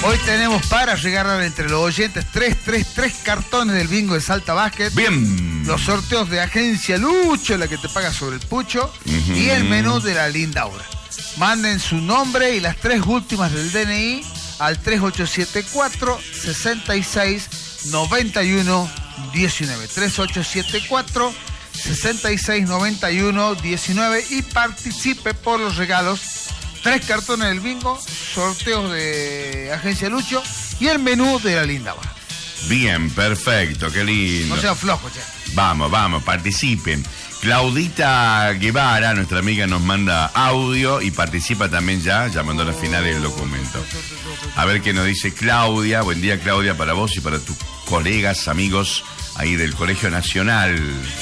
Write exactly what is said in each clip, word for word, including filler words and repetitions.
Hoy tenemos para regalar entre los oyentes tres, tres, tres cartones del bingo de Salta Basket. Bien. Los sorteos de Agencia Lucho, la que te paga sobre el pucho. Uh-huh. Y el menú de la linda hora. Manden su nombre y las tres últimas del D N I al tres ocho siete cuatro, seis seis nueve uno uno nueve. tres ocho siete cuatro, seis seis nueve uno uno nueve y participe por los regalos. Tres cartones del bingo, sorteos de Agencia Lucho y el menú de la linda hora. Bien, perfecto, qué lindo. No sea flojo, che. Vamos, vamos, participen. Claudita Guevara, nuestra amiga, nos manda audio y participa también ya, ya mandó la final del documento. A ver qué nos dice Claudia. Buen día, Claudia, para vos y para tus colegas, amigos ahí del Colegio Nacional.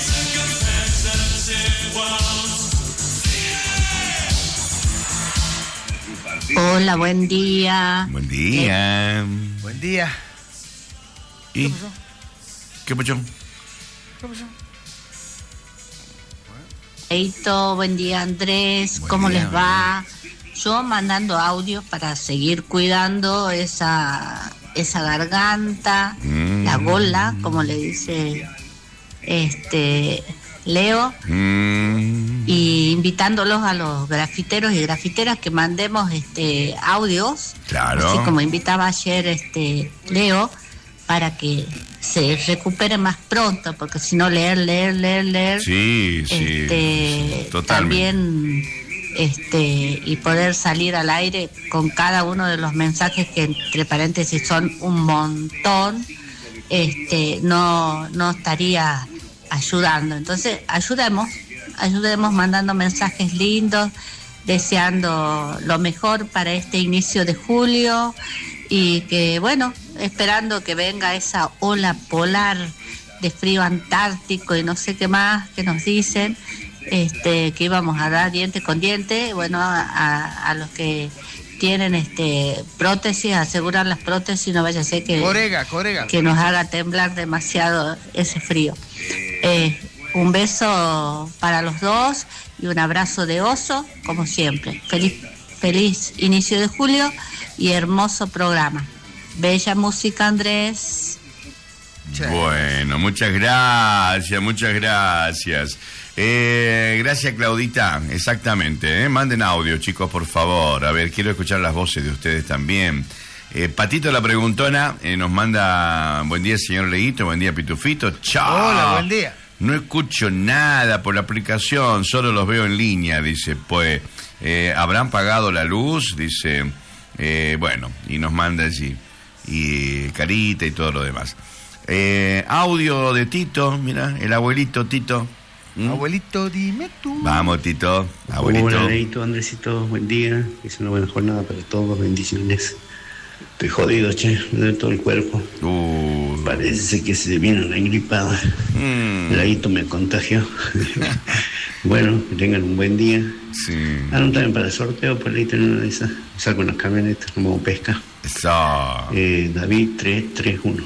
Hola, buen día. Buen día. Eh, buen día. ¿Y? ¿Qué pasó? ¿Qué pasó? Eito, buen día, Andrés. Buen ¿Cómo día, les va? Yo mandando audios para seguir cuidando esa esa garganta, mm. la gola, como le dice este Leo, mm. y invitándolos a los grafiteros y grafiteras que mandemos este audios, claro, así como invitaba ayer este Leo, para que se recupere más pronto, porque si no leer, leer, leer, leer, sí, este, sí, también este y poder salir al aire con cada uno de los mensajes que entre paréntesis son un montón, este no no estaría ayudando. Entonces ayudemos, ayudemos mandando mensajes lindos, deseando lo mejor para este inicio de julio y que bueno, esperando que venga esa ola polar de frío antártico y no sé qué más que nos dicen, este que íbamos a dar diente con diente, bueno, a, a los que tienen este prótesis, asegurar las prótesis, no vaya a ser que, corega, corega. que nos haga temblar demasiado ese frío. Eh, un beso para los dos y un abrazo de oso, como siempre. Feliz, feliz inicio de julio y hermoso programa. Bella música, Andrés. Bueno, muchas gracias, muchas gracias. Eh, gracias, Claudita, exactamente. ¿eh? Manden audio, chicos, por favor. A ver, quiero escuchar las voces de ustedes también. Eh, Patito la Preguntona eh, nos manda: buen día, señor Leguito, buen día, Pitufito. Chao. Hola, buen día. No escucho nada por la aplicación, solo los veo en línea, dice. Pues, eh, ¿habrán pagado la luz? Dice, eh, bueno, y nos manda allí, y carita y todo lo demás. Eh, audio de Tito, mira, el abuelito Tito. ¿Mm? Abuelito, dime tú. Vamos, Tito, abuelito. Hola, Leito, Andresito, buen día. Es una buena jornada para todos, bendiciones. Estoy jodido, che, me duele todo el cuerpo. Uh, Parece que se viene una gripada. Mm. Leito me contagió. Bueno, que tengan un buen día. Sí. Anótame para el sorteo, por ahí tener una de esas. Saco unas camionetas como pesca. Eso. Eh, David tres tres uno.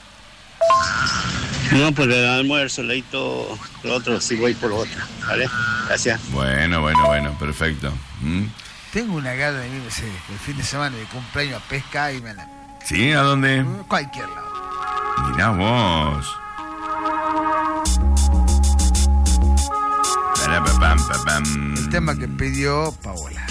No, por el almuerzo, Leito, lo otro sí voy por otra, ¿vale? Gracias. Bueno, bueno, bueno, perfecto. ¿Mm? Tengo una gana de irme ese, el fin de semana de cumpleaños a pescar y me la... ¿Sí? ¿A dónde? Cualquier lado. Mirá vos. El tema que pidió Paola.